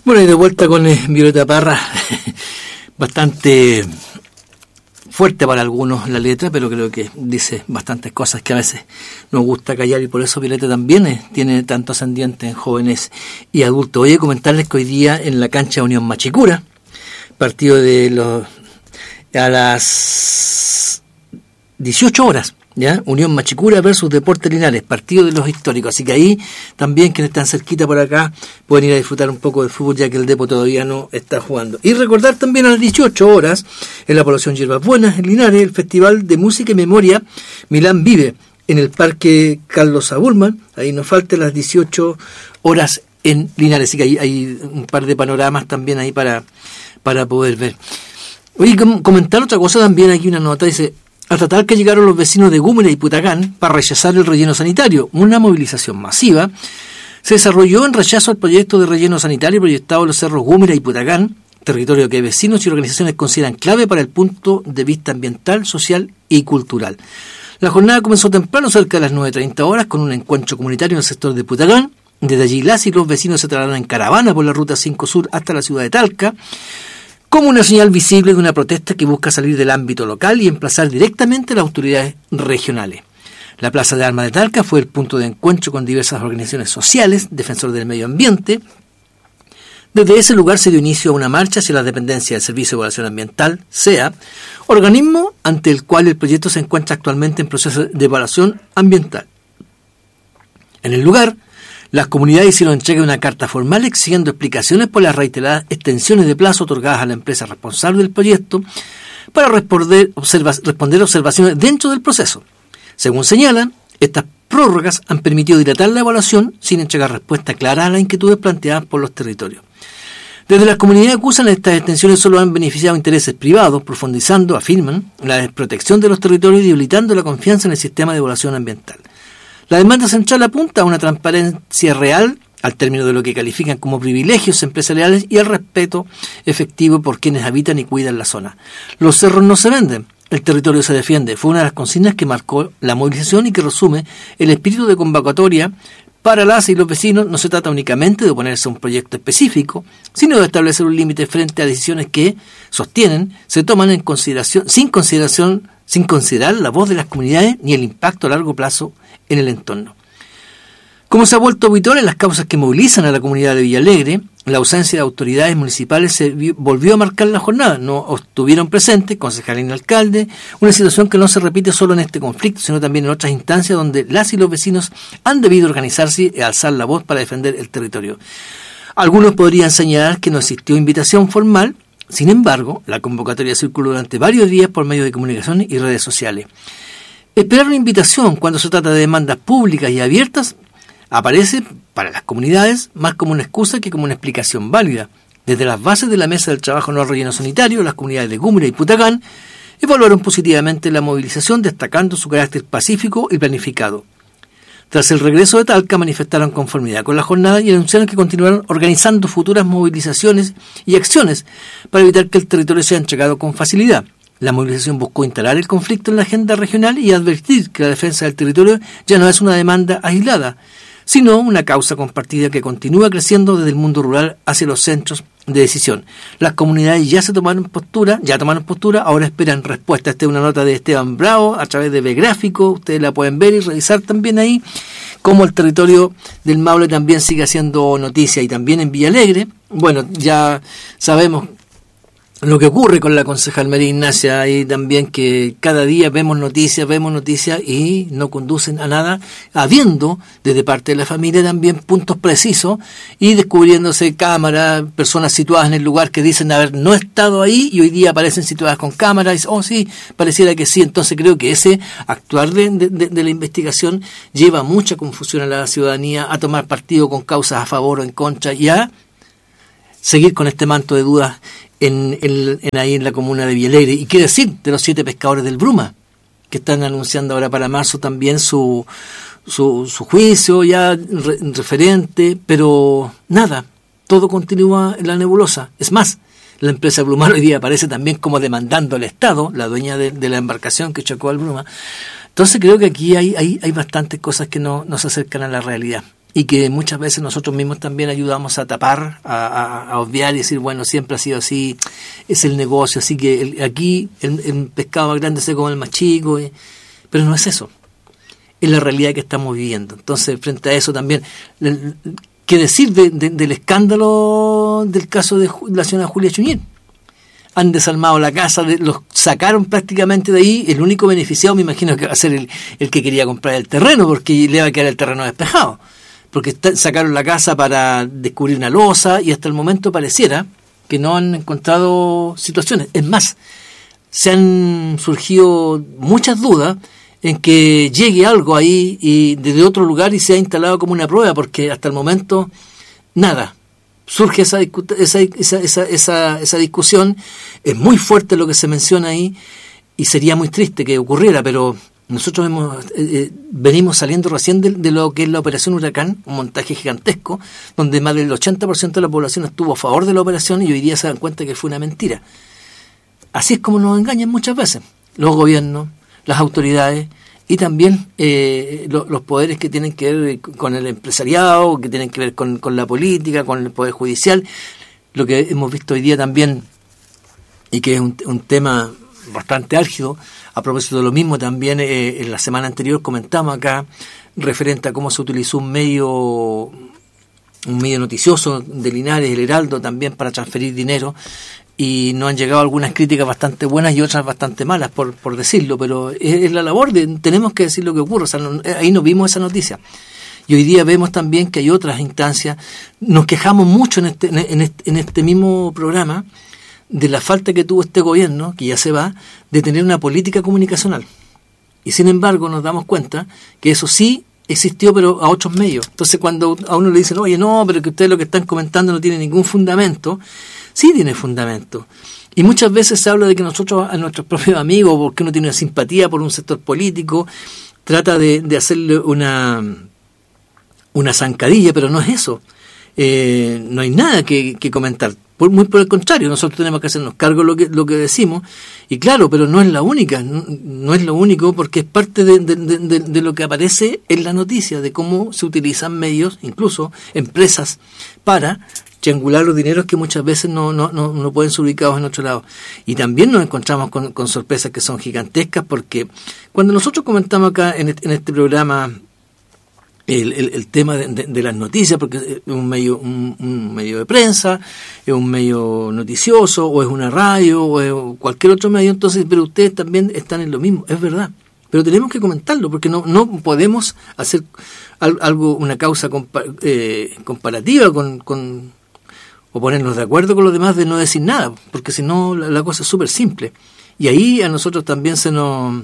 Bueno, y de vuelta con Violeta Parra, bastante fuerte para algunos la letra, pero creo que dice bastantes cosas que a veces nos gusta callar, y por eso Violeta también tiene tanto ascendiente en jóvenes y adultos. Voy a comentarles que hoy día en la cancha de Unión Machicura, partido a las 18 horas, ¿ya? Unión Machicura versus Deportes Linares, partido de los históricos. Así que ahí también, quienes están cerquita por acá, pueden ir a disfrutar un poco de fútbol, ya que el Depo todavía no está jugando. Y recordar también a las 18 horas, en la población Hierbas Buenas, en Linares, el Festival de Música y Memoria Milán Vive, en el Parque Carlos Saúlman. Ahí nos falta las 18 horas en Linares. Así que hay un par de panoramas también ahí para poder ver. Oye, comentar otra cosa también, aquí una nota, dice: hasta tal que llegaron los vecinos de Gúmera y Putacán para rechazar el relleno sanitario. Una movilización masiva se desarrolló en rechazo al proyecto de relleno sanitario proyectado en los cerros Gúmera y Putacán, territorio que vecinos y organizaciones consideran clave para el punto de vista ambiental, social y cultural. La jornada comenzó temprano, cerca de las 9:30 horas, con un encuentro comunitario en el sector de Putacán. Desde allí las y los vecinos se trasladaron en caravana por la Ruta 5 Sur hasta la ciudad de Talca, como una señal visible de una protesta que busca salir del ámbito local y emplazar directamente a las autoridades regionales. La Plaza de Armas de Talca fue el punto de encuentro con diversas organizaciones sociales, defensores del medio ambiente. Desde ese lugar se dio inicio a una marcha hacia la dependencia del Servicio de Evaluación Ambiental, SEA, organismo ante el cual el proyecto se encuentra actualmente en proceso de evaluación ambiental. En el lugar, las comunidades hicieron entrega de una carta formal exigiendo explicaciones por las reiteradas extensiones de plazo otorgadas a la empresa responsable del proyecto para responder observaciones dentro del proceso. Según señalan, estas prórrogas han permitido dilatar la evaluación sin entregar respuesta clara a las inquietudes planteadas por los territorios. Desde las comunidades acusan estas extensiones solo han beneficiado intereses privados, profundizando, afirman, la desprotección de los territorios y debilitando la confianza en el sistema de evaluación ambiental. La demanda central apunta a una transparencia real al término de lo que califican como privilegios empresariales y al respeto efectivo por quienes habitan y cuidan la zona. Los cerros no se venden, el territorio se defiende. Fue una de las consignas que marcó la movilización y que resume el espíritu de convocatoria para las y los vecinos. No se trata únicamente de oponerse a un proyecto específico, sino de establecer un límite frente a decisiones que, sostienen, se toman en consideración sin considerar la voz de las comunidades ni el impacto a largo plazo en el entorno. Como se ha vuelto habitual en las causas que movilizan a la comunidad de Villalegre, la ausencia de autoridades municipales se volvió a marcar la jornada. No estuvieron presentes concejales ni alcalde, una situación que no se repite solo en este conflicto, sino también en otras instancias donde las y los vecinos han debido organizarse y alzar la voz para defender el territorio. Algunos podrían señalar que no existió invitación formal. Sin embargo, la convocatoria circuló durante varios días por medios de comunicación y redes sociales. Esperar una invitación cuando se trata de demandas públicas y abiertas aparece para las comunidades más como una excusa que como una explicación válida. Desde las bases de la mesa del trabajo no relleno sanitario, las comunidades de Gúmera y Putacán evaluaron positivamente la movilización, destacando su carácter pacífico y planificado. Tras el regreso de Talca, manifestaron conformidad con la jornada y anunciaron que continuarán organizando futuras movilizaciones y acciones para evitar que el territorio sea entregado con facilidad. La movilización buscó instalar el conflicto en la agenda regional y advertir que la defensa del territorio ya no es una demanda aislada, sino una causa compartida que continúa creciendo desde el mundo rural hacia los centros de decisión. Las comunidades ya tomaron postura, ahora esperan respuesta. Esta es una nota de Esteban Bravo a través de B-Gráfico, ustedes la pueden ver y revisar también ahí, cómo el territorio del Maule también sigue haciendo noticia, y también en Villalegre. Bueno, ya sabemos lo que ocurre con la concejal María Ignacia, y también que cada día vemos noticias y no conducen a nada, habiendo desde parte de la familia también puntos precisos y descubriéndose cámaras, personas situadas en el lugar que dicen haber no estado ahí y hoy día aparecen situadas con cámaras, sí, pareciera que sí. Entonces creo que ese actuar de la investigación lleva mucha confusión a la ciudadanía, a tomar partido con causas a favor o en contra y a seguir con este manto de dudas ahí en la comuna de Villalegre. Y qué decir de los 7 pescadores del Bruma, que están anunciando ahora para marzo también su juicio ya referente, pero nada, todo continúa en la nebulosa. Es más, la empresa Brumar hoy día aparece también como demandando al Estado, la dueña de la embarcación que chocó al Bruma. Entonces creo que aquí hay bastantes cosas que no se acercan a la realidad. y que muchas veces nosotros mismos también ayudamos a tapar, a obviar y decir, bueno, siempre ha sido así, es el negocio, así que aquí el pescado más grande se come el más chico, pero no es eso, es la realidad que estamos viviendo. Entonces, frente a eso también, ¿qué decir del escándalo del caso de la señora Julia Chuñín? Han desarmado la casa, los sacaron prácticamente de ahí. El único beneficiado me imagino que va a ser el que quería comprar el terreno, porque le va a quedar el terreno despejado, porque sacaron la casa para descubrir una losa y hasta el momento pareciera que no han encontrado situaciones. Es más, se han surgido muchas dudas en que llegue algo ahí y desde otro lugar y sea instalado como una prueba, porque hasta el momento nada. Surge esa discusión, es muy fuerte lo que se menciona ahí y sería muy triste que ocurriera, pero nosotros venimos saliendo recién de lo que es la Operación Huracán, un montaje gigantesco, donde más del 80% de la población estuvo a favor de la operación y hoy día se dan cuenta que fue una mentira. Así es como nos engañan muchas veces los gobiernos, las autoridades y también los poderes que tienen que ver con el empresariado, que tienen que ver con la política, con el poder judicial. Lo que hemos visto hoy día también, y que es un tema bastante álgido, a propósito de lo mismo también en la semana anterior comentamos acá, referente a cómo se utilizó un medio noticioso de Linares, el Heraldo, también para transferir dinero, y nos han llegado algunas críticas bastante buenas y otras bastante malas, por decirlo, pero es la labor tenemos que decir lo que ocurre. O sea, ahí no vimos esa noticia. Y hoy día vemos también que hay otras instancias. Nos quejamos mucho en este mismo programa de la falta que tuvo este gobierno, que ya se va, de tener una política comunicacional. Y sin embargo nos damos cuenta que eso sí existió, pero a otros medios. Entonces cuando a uno le dicen, oye, no, pero que ustedes lo que están comentando no tiene ningún fundamento, sí tiene fundamento. Y muchas veces se habla de que nosotros, a nuestros propios amigos, porque uno tiene una simpatía por un sector político, trata de hacerle una zancadilla, pero no es eso. No hay nada que comentar. Muy por el contrario, nosotros tenemos que hacernos cargo de lo que decimos, y claro, pero no es la única, no es lo único, porque es parte de lo que aparece en la noticia, de cómo se utilizan medios, incluso empresas, para triangular los dineros que muchas veces no pueden ser ubicados en otro lado. Y también nos encontramos con sorpresas que son gigantescas, porque cuando nosotros comentamos acá en este programa el tema de las noticias, porque es un medio de prensa, es un medio noticioso, o es una radio, o es cualquier otro medio, entonces, pero ustedes también están en lo mismo, es verdad, pero tenemos que comentarlo, porque no podemos hacer algo, una causa comparativa o ponernos de acuerdo con los demás de no decir nada, porque si no la cosa es súper simple, y ahí a nosotros también se nos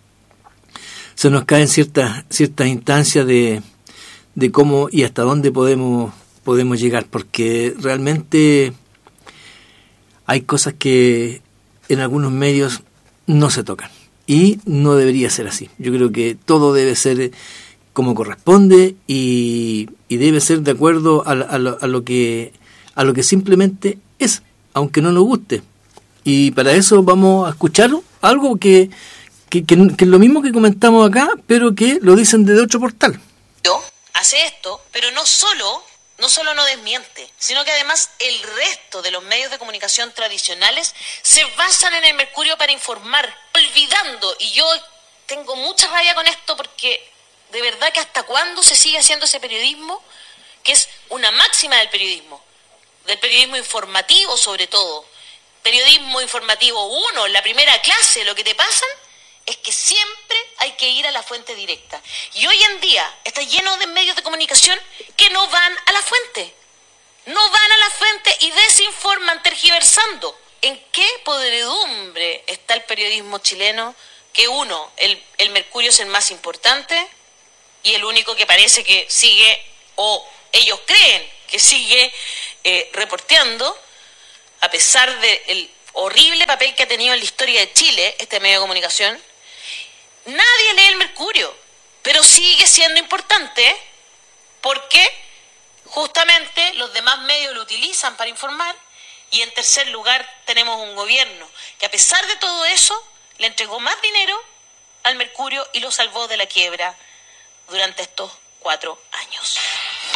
caen ciertas instancias de cómo y hasta dónde podemos llegar, porque realmente hay cosas que en algunos medios no se tocan y no debería ser así. Yo creo que todo debe ser como corresponde y debe ser de acuerdo a lo que simplemente es, aunque no nos guste. Y para eso vamos a escuchar algo que es lo mismo que comentamos acá, pero que lo dicen desde otro portal. Hace esto, pero no solo no desmiente, sino que además el resto de los medios de comunicación tradicionales se basan en el Mercurio para informar, olvidando, y yo tengo mucha rabia con esto porque de verdad que hasta cuándo se sigue haciendo ese periodismo, que es una máxima del periodismo informativo sobre todo, periodismo informativo 1, la primera clase, lo que te pasan es que siempre hay que ir a la fuente directa. Y hoy en día está lleno de medios de comunicación que no van a la fuente. No van a la fuente y desinforman tergiversando. ¿En qué podredumbre está el periodismo chileno? Que el Mercurio es el más importante y el único que parece que sigue, o ellos creen que sigue reporteando, a pesar del horrible papel que ha tenido en la historia de Chile este medio de comunicación. Nadie lee el Mercurio, pero sigue siendo importante porque justamente los demás medios lo utilizan para informar. Y en tercer lugar tenemos un gobierno que a pesar de todo eso le entregó más dinero al Mercurio y lo salvó de la quiebra durante estos 4 años.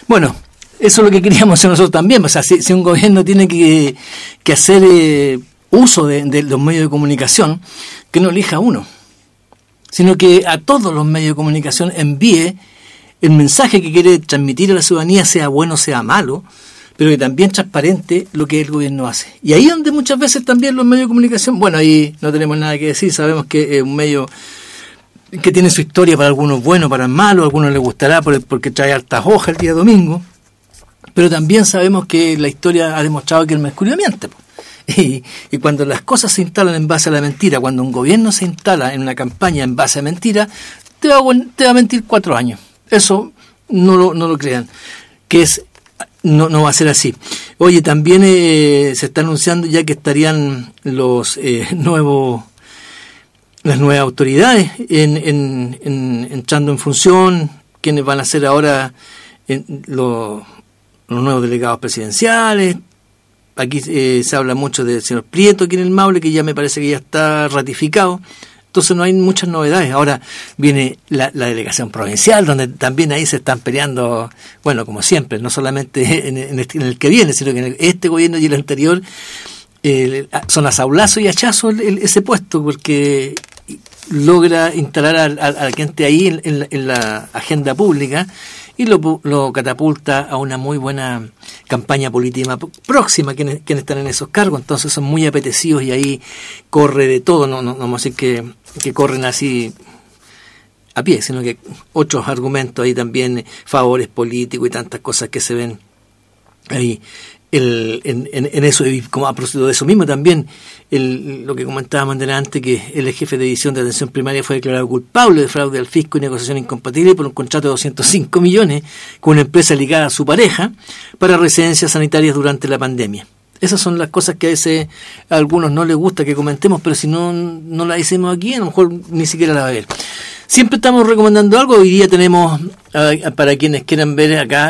Bueno, eso es lo que queríamos hacer nosotros también. O sea, si un gobierno tiene que hacer uso de los medios de comunicación, que no elija uno, sino que a todos los medios de comunicación envíe el mensaje que quiere transmitir a la ciudadanía, sea bueno, sea malo, pero que también transparente lo que el gobierno hace. Y ahí donde muchas veces también los medios de comunicación, bueno, ahí no tenemos nada que decir, sabemos que es un medio que tiene su historia, para algunos bueno, para malos, a algunos les gustará porque trae hartas hojas el día domingo, pero también sabemos que la historia ha demostrado que el mercurio miente. Y cuando las cosas se instalan en base a la mentira, cuando un gobierno se instala en una campaña en base a mentira, te va a mentir 4 años. Eso no lo crean, que no va a ser así. Oye, también se está anunciando ya que estarían las nuevas autoridades entrando en función, quienes van a ser ahora los nuevos delegados presidenciales. Aquí se habla mucho del señor Prieto aquí en el Maule, que ya me parece que ya está ratificado. Entonces no hay muchas novedades. Ahora viene la delegación provincial, donde también ahí se están peleando, bueno, como siempre, no solamente en el que viene, sino que en este gobierno y el anterior son a sablazo y hachazo ese puesto, porque logra instalar a la gente ahí en la agenda pública y lo catapulta a una muy buena campaña política próxima quienes están en esos cargos. Entonces son muy apetecidos y ahí corre de todo, no vamos a decir que corren así a pie, sino que otros argumentos ahí también, favores políticos y tantas cosas que se ven ahí en eso. Y como a propósito de eso mismo también, lo que comentábamos antes, que el jefe de división de atención primaria fue declarado culpable de fraude al fisco y negociación incompatible por un contrato de 205 millones con una empresa ligada a su pareja para residencias sanitarias durante la pandemia. Esas son las cosas que a veces a algunos no les gusta que comentemos, pero si no la decimos aquí, a lo mejor ni siquiera la va a ver. Siempre estamos recomendando algo. Hoy día tenemos, para quienes quieran ver acá,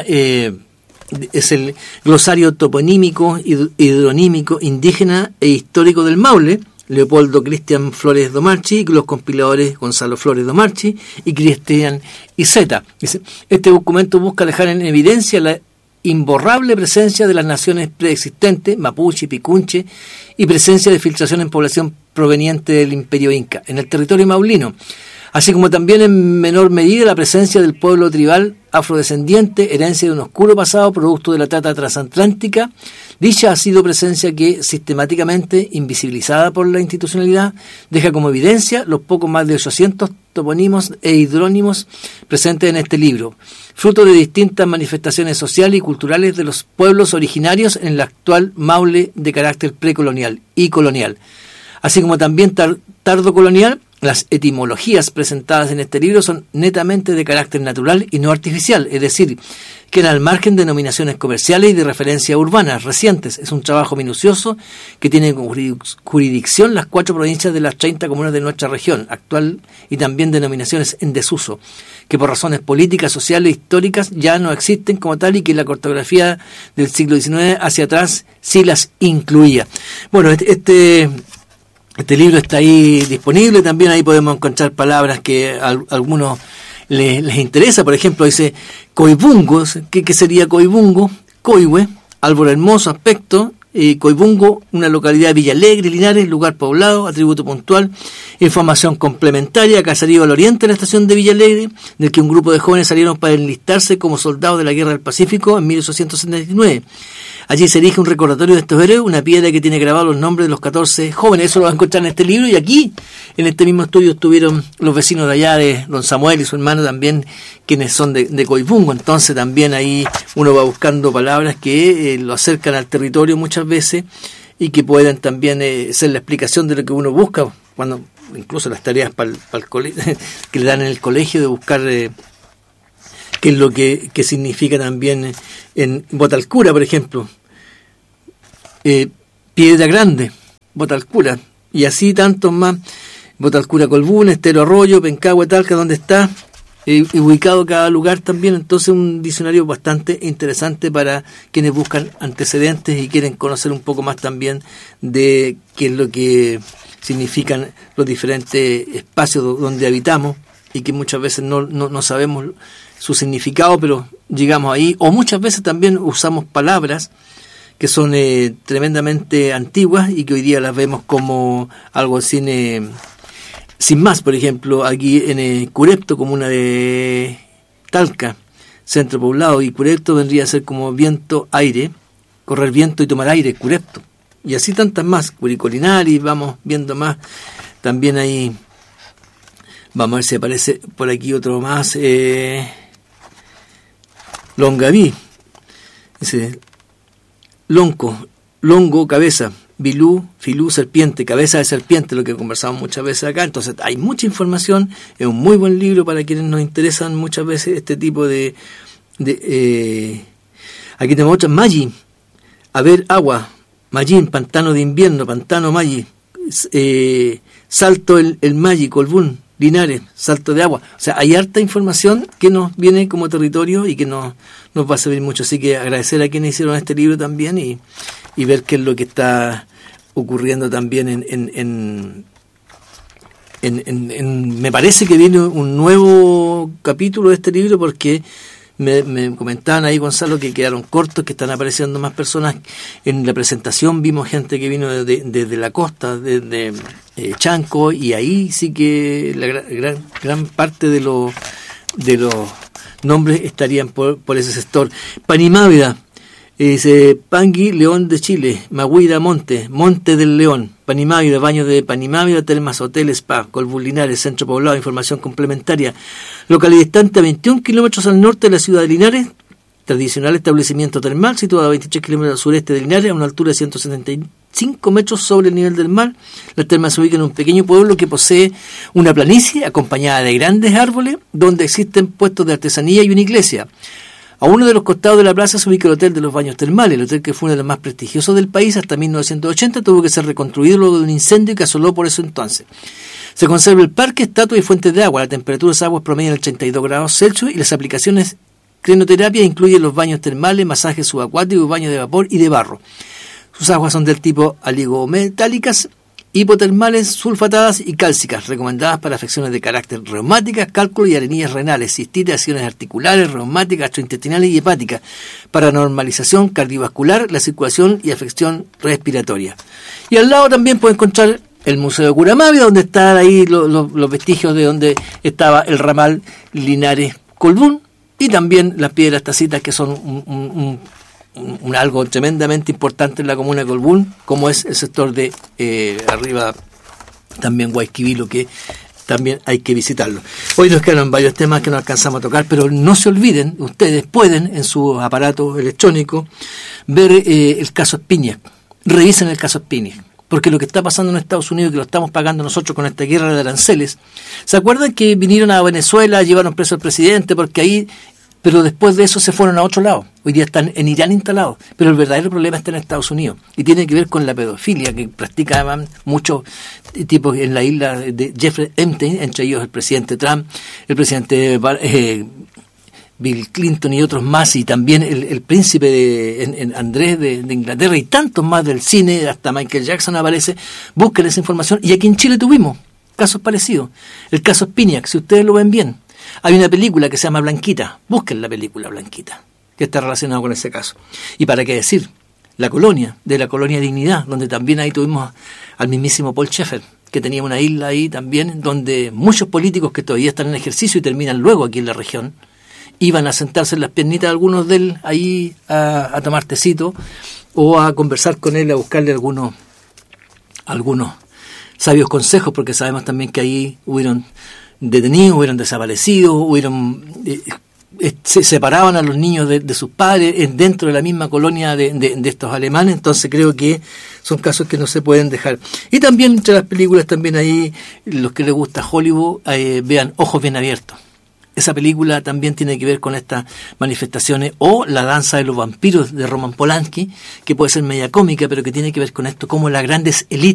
es el glosario toponímico, hidronímico, indígena e histórico del Maule, Leopoldo Cristian Flores Domarchi, y los compiladores Gonzalo Flores Domarchi y Cristian Iseta. Este documento busca dejar en evidencia la imborrable presencia de las naciones preexistentes, mapuche, picunche, y presencia de filtración en población proveniente del imperio inca en el territorio maulino, así como también en menor medida la presencia del pueblo tribal afrodescendiente, herencia de un oscuro pasado producto de la trata transatlántica. Dicha ha sido presencia que, sistemáticamente invisibilizada por la institucionalidad, deja como evidencia los poco más de 800 topónimos e hidrónimos presentes en este libro, fruto de distintas manifestaciones sociales y culturales de los pueblos originarios en el actual Maule de carácter precolonial y colonial, así como también tardocolonial. Las etimologías presentadas en este libro son netamente de carácter natural y no artificial, es decir, quedan al margen de denominaciones comerciales y de referencias urbanas recientes. Es un trabajo minucioso que tiene como jurisdicción las 4 provincias de las 30 comunas de nuestra región actual y también denominaciones en desuso, que por razones políticas, sociales e históricas ya no existen como tal y que la cartografía del siglo XIX hacia atrás sí las incluía. Bueno, este libro está ahí disponible, también ahí podemos encontrar palabras que a algunos les interesa. Por ejemplo, dice coibungo. ¿Qué sería coibungo? Coihue, árbol hermoso, aspecto. Coibungo, una localidad de Villalegre, Linares, lugar poblado, atributo puntual. Información complementaria: caserío al oriente de la estación de Villalegre, del que un grupo de jóvenes salieron para enlistarse como soldados de la Guerra del Pacífico en 1879. Allí se erige un recordatorio de estos héroes, una piedra que tiene grabados los nombres de los 14 jóvenes. Eso lo van a encontrar en este libro. Y aquí, en este mismo estudio, estuvieron los vecinos de allá, de don Samuel y su hermano también, quienes son de Coibungo. Entonces también ahí uno va buscando palabras que lo acercan al territorio muchas veces y que puedan también ser la explicación de lo que uno busca, cuando incluso las tareas para el colegio, que le dan en el colegio, de buscar qué es lo que significa también en Botalcura, por ejemplo, Piedra Grande, Botalcura, y así tantos más, Botalcura, Colbún, Estero Arroyo, Pencahue, Talca, donde está ubicado cada lugar también. Entonces un diccionario bastante interesante para quienes buscan antecedentes y quieren conocer un poco más también de qué es lo que significan los diferentes espacios donde habitamos y que muchas veces no sabemos su significado, pero llegamos ahí, o muchas veces también usamos palabras que son tremendamente antiguas y que hoy día las vemos como algo sin más. Por ejemplo, aquí en Curepto, comuna de Talca, centro poblado, y Curepto vendría a ser como viento, aire, correr viento y tomar aire, Curepto. Y así tantas más, Curicolinari, vamos viendo más. También ahí, vamos a ver si aparece por aquí otro más, Longaví, dice, longo, cabeza, bilú, filú, serpiente, cabeza de serpiente, lo que conversamos muchas veces acá. Entonces hay mucha información, es un muy buen libro para quienes nos interesan muchas veces este tipo de aquí tenemos otra, Maggi, a ver, agua, Magín, pantano de invierno, pantano Maggi, salto el Maggi, Colbún, Linares, salto de agua. O sea, hay harta información que nos viene como territorio y que nos va a servir mucho. Así que agradecer a quienes hicieron este libro también y ver qué es lo que está ocurriendo también me parece que viene un nuevo capítulo de este libro, porque me comentaban ahí, Gonzalo, que quedaron cortos, que están apareciendo más personas. En la presentación vimos gente que vino desde la costa, desde Chanco, y ahí sí que la gran parte de los nombres estarían por ese sector. Panimávida, dice Pangui, León de Chile, Maguira, Monte del León, Panimávida, baños de Panimávida, termas, hotel, spa, Colbún, Linares, centro poblado, información complementaria. Localidad distante a 21 kilómetros al norte de la ciudad de Linares, tradicional establecimiento termal situado a 23 kilómetros al sureste de Linares, a una altura de 175 metros sobre el nivel del mar. Las termas se ubican en un pequeño pueblo que posee una planicie acompañada de grandes árboles, donde existen puestos de artesanía y una iglesia. A uno de los costados de la plaza se ubica el Hotel de los Baños Termales, el hotel que fue uno de los más prestigiosos del país hasta 1980, tuvo que ser reconstruido luego de un incendio que asoló por eso entonces. Se conserva el parque, estatuas y fuentes de agua. La temperatura de las aguas promedia en el 32 grados Celsius y las aplicaciones crioterapia incluyen los baños termales, masajes subacuáticos, baños de vapor y de barro. Sus aguas son del tipo oligometálicas, hipotermales, sulfatadas y cálcicas, recomendadas para afecciones de carácter reumáticas, cálculo y arenillas renales, cistitis, acciones articulares, reumáticas, gastrointestinales y hepáticas, para normalización cardiovascular, la circulación y afección respiratoria. Y al lado también puede encontrar el Museo de Curamávida, donde están ahí los vestigios de donde estaba el ramal Linares-Colbún, y también las piedras tacitas, que son un algo tremendamente importante en la comuna de Colbún, como es el sector de arriba, también Guayquivilo, que también hay que visitarlo. Hoy nos quedan varios temas que no alcanzamos a tocar, pero no se olviden, ustedes pueden en su aparato electrónico ver el caso Spinac. Revisen el caso Spinac, porque lo que está pasando en Estados Unidos, que lo estamos pagando nosotros con esta guerra de aranceles. ¿Se acuerdan que vinieron a Venezuela, llevaron preso al presidente, porque ahí... Pero después de eso se fueron a otro lado. Hoy día están en Irán instalados. Pero el verdadero problema está en Estados Unidos. Y tiene que ver con la pedofilia que practicaban muchos tipos en la isla de Jeffrey Epstein, entre ellos el presidente Trump, el presidente Bill Clinton y otros más, y también el príncipe Andrés de Inglaterra, y tantos más del cine, hasta Michael Jackson aparece. Busquen esa información. Y aquí en Chile tuvimos casos parecidos. El caso Spinac, si ustedes lo ven bien. Hay una película que se llama Blanquita. Busquen la película Blanquita, que está relacionada con ese caso. Y para qué decir, la colonia Dignidad, donde también ahí tuvimos al mismísimo Paul Schaeffer, que tenía una isla ahí también, donde muchos políticos que todavía están en ejercicio y terminan luego aquí en la región, iban a sentarse en las piernitas algunos de él ahí a tomar tecito o a conversar con él, a buscarle algunos sabios consejos, porque sabemos también que ahí hubieron detenidos, hubieron desaparecidos, se separaban a los niños de sus padres dentro de la misma colonia de estos alemanes. Entonces creo que son casos que no se pueden dejar. Y también entre las películas, también ahí, los que les gusta Hollywood, vean Ojos Bien Abiertos. Esa película también tiene que ver con estas manifestaciones, o La Danza de los Vampiros de Roman Polanski, que puede ser media cómica, pero que tiene que ver con esto, como las grandes élites